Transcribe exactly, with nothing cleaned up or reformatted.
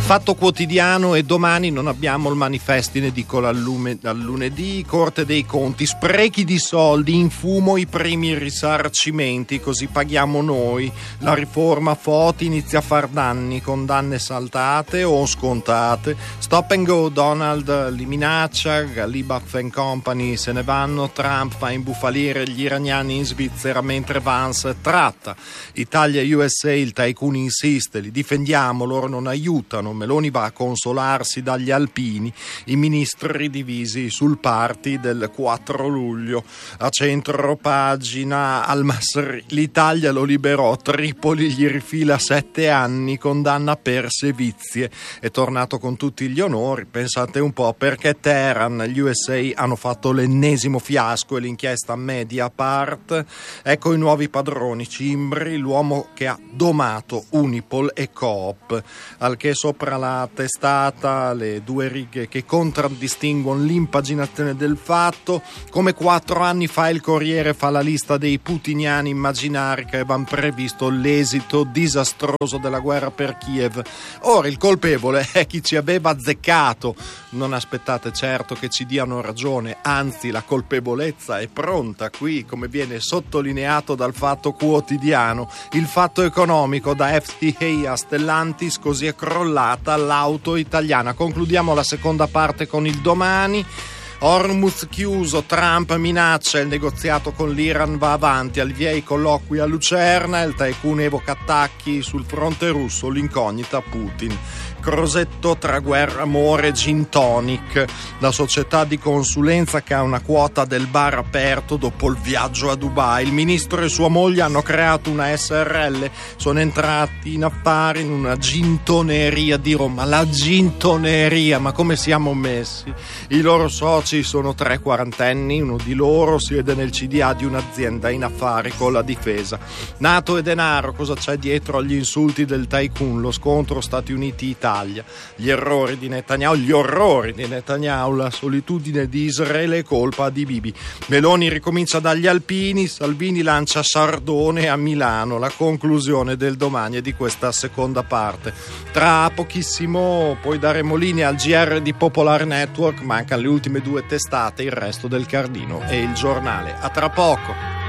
Fatto Quotidiano, e domani non abbiamo il manifesto in edicola al, lume, al lunedì. Corte dei Conti, sprechi di soldi, in fumo i primi risarcimenti, così paghiamo noi. La riforma Foti inizia a far danni, condanne saltate o scontate. Stop and go, Donald li minaccia, Galibaf and Company se ne vanno, Trump fa imbufalire gli iraniani in Svizzera mentre Vance tratta. Italia e U S A, il tycoon insiste, li difendiamo, loro non aiutano. Meloni va a consolarsi dagli alpini, i ministri divisi sul party del quattro luglio. A centro pagina, Al-Masri, l'Italia lo liberò, Tripoli gli rifila sette anni, condanna per sevizie. È tornato con tutti gli onori, pensate un po', perché Teheran, gli U S A hanno fatto l'ennesimo fiasco e l'inchiesta Mediapart. Ecco i nuovi padroni, Cimbri, l'uomo che ha domato Unipol e Coop, al che sopra la testata le due righe che contraddistinguono l'impaginazione del fatto. Come quattro anni fa il Corriere fa la lista dei putiniani immaginari che avevano previsto l'esito disastroso della guerra per Kiev. Ora il colpevole è chi ci aveva azzeccato. Non aspettate certo che ci diano ragione, anzi la colpevolezza è pronta qui, come viene sottolineato dal Fatto Quotidiano. Il fatto economico, da F T A a Stellantis, così è crollato l'auto italiana. Concludiamo la seconda parte con il Domani. Hormuz chiuso, Trump minaccia, il negoziato con l'Iran va avanti, al via i colloqui a Lucerna, il tycoon evoca attacchi sul fronte russo, l'incognita Putin. Crosetto tra guerra, amore, gin tonic, la società di consulenza che ha una quota del bar aperto dopo il viaggio a Dubai. Il ministro e sua moglie hanno creato una S R L, sono entrati in affari in una gintoneria di Roma. La gintoneria, ma come siamo messi? I loro soci sono tre quarantenni, uno di loro siede nel C D A di un'azienda in affari con la difesa. Nato e denaro, cosa c'è dietro agli insulti del tycoon? Lo scontro Stati Uniti-Italia. Gli errori di Netanyahu, gli orrori di Netanyahu, la solitudine di Israele è colpa di Bibi. Meloni ricomincia dagli alpini, Salvini lancia Sardone a Milano. La conclusione del Domani è di questa seconda parte. Tra pochissimo poi daremo linea al G R di Popolare Network, mancano le ultime due testate, il resto del Cardino e il Giornale. A tra poco.